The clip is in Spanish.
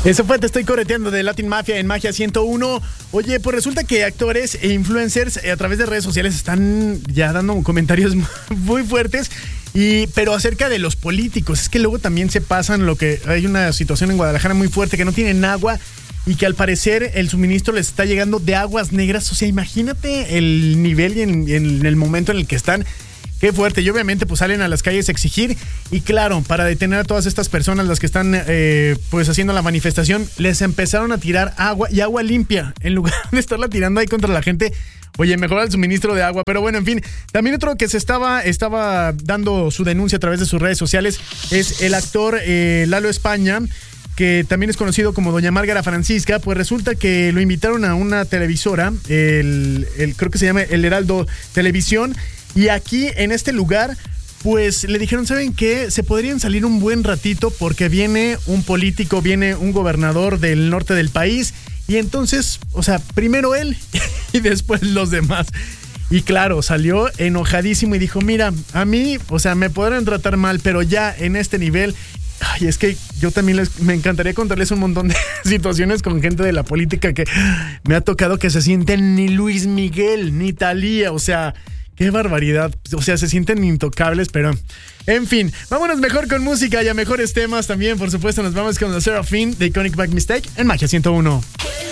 Eso fue Te Estoy Correteando de Latin Mafia en Magia 101. Oye, pues resulta que actores e influencers a través de redes sociales están ya dando comentarios muy fuertes. Pero acerca de los políticos, es que luego también se pasan hay una situación en Guadalajara muy fuerte que no tienen agua y que al parecer el suministro les está llegando de aguas negras. O sea, imagínate el nivel y en el momento en el que están. Qué fuerte. Y obviamente pues salen a las calles a exigir. Y claro, para detener a todas estas personas, las que están pues haciendo la manifestación, les empezaron a tirar agua y agua limpia. En lugar de estarla tirando ahí contra la gente, oye, mejora el suministro de agua. Pero bueno, en fin. También otro que se estaba dando su denuncia a través de sus redes sociales es el actor Lalo España, que también es conocido como Doña Márgara Francisca. Pues resulta que lo invitaron a una televisora, creo que se llama El Heraldo Televisión. Y aquí, en este lugar, pues le dijeron, ¿saben qué? Se podrían salir un buen ratito porque viene un político, viene un gobernador del norte del país. Y entonces, o sea, primero él y después los demás. Y claro, salió enojadísimo y dijo, mira, a mí, o sea, me podrán tratar mal, pero ya en este nivel... Ay, es que yo también me encantaría contarles un montón de situaciones con gente de la política que me ha tocado que se sienten ni Luis Miguel, ni Thalía, o sea... ¡Qué barbaridad! O sea, se sienten intocables, pero... En fin, vámonos mejor con música y a mejores temas también. Por supuesto, nos vamos con The Seraphim de Iconic Back Mistake en Magia 101.